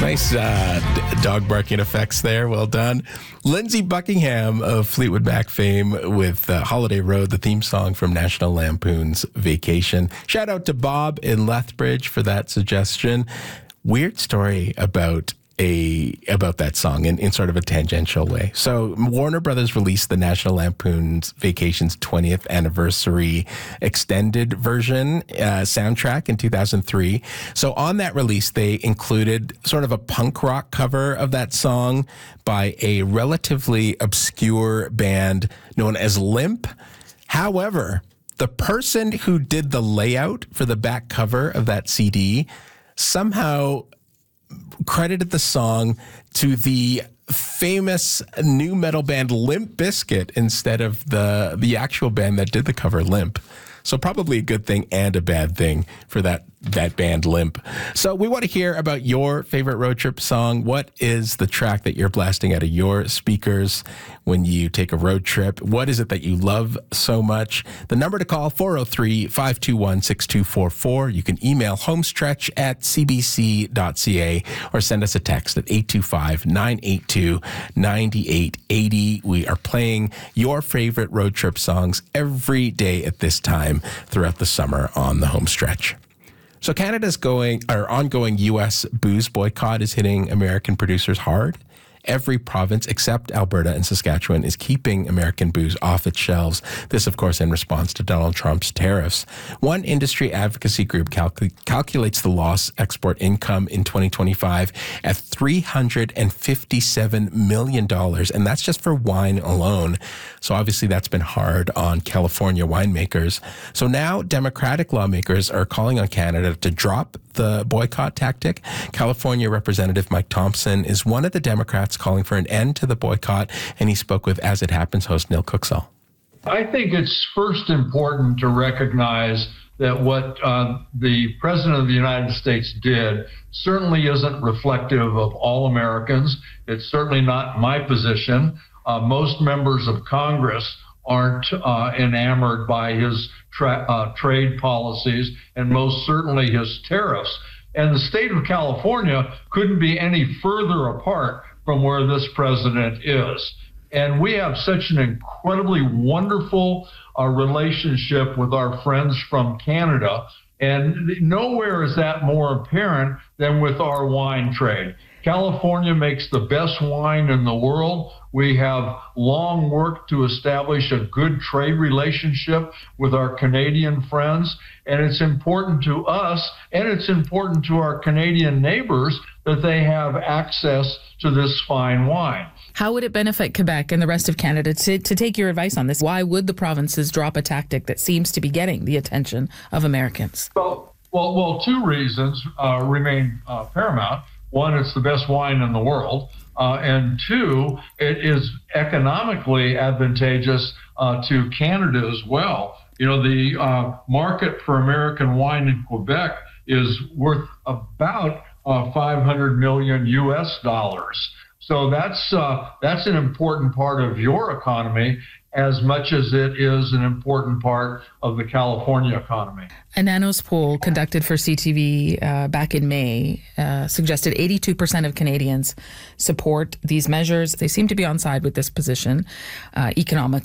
Nice dog barking effects there. Well done. Lindsey Buckingham of Fleetwood Mac fame with Holiday Road, the theme song from National Lampoon's Vacation. Shout out to Bob in Lethbridge for that suggestion. Weird story about that song in sort of a tangential way. So Warner Brothers released the National Lampoon's Vacation's 20th anniversary extended version soundtrack in 2003. So on that release, they included sort of a punk rock cover of that song by a relatively obscure band known as Limp. However, the person who did the layout for the back cover of that CD somehow credited the song to the famous new metal band Limp Bizkit instead of the actual band that did the cover, Limp. So probably a good thing and a bad thing for that band Limp. So we want to hear about your favorite road trip song. What is the track that you're blasting out of your speakers when you take a road trip? What is it that you love so much? The number to call, 403-521-6244. You can email homestretch@cbc.ca or send us a text at 825-982-9880. We are playing your favorite road trip songs every day at this time throughout the summer on the home stretch. So Canada's ongoing U.S. booze boycott is hitting American producers hard. Every province except Alberta and Saskatchewan is keeping American booze off its shelves. This, of course, in response to Donald Trump's tariffs. One industry advocacy group calculates the lost export income in 2025 at $357 million, and that's just for wine alone. So obviously that's been hard on California winemakers. So now Democratic lawmakers are calling on Canada to drop the boycott tactic. California Representative Mike Thompson is one of the Democrats calling for an end to the boycott, and he spoke with As It Happens host Neil Cooksall. I think it's first important to recognize that what the President of the United States did certainly isn't reflective of all Americans. It's certainly not my position. Most members of Congress aren't enamored by his trade policies and most certainly his tariffs. And the state of California couldn't be any further apart from where this president is. And we have such an incredibly wonderful relationship with our friends from Canada. And nowhere is that more apparent than with our wine trade. California makes the best wine in the world. We have long worked to establish a good trade relationship with our Canadian friends, and it's important to us and it's important to our Canadian neighbors that they have access to this fine wine. How would it benefit Quebec and the rest of Canada to take your advice on this? Why would the provinces drop a tactic that seems to be getting the attention of Americans? Well, two reasons remain paramount. One, it's the best wine in the world. And two, it is economically advantageous to Canada as well. You know, the market for American wine in Quebec is worth about $500 million US dollars. So that's an important part of your economy as much as it is an important part of the California economy. A Nanos poll conducted for CTV back in May suggested 82% of Canadians support these measures. They seem to be on side with this position economically.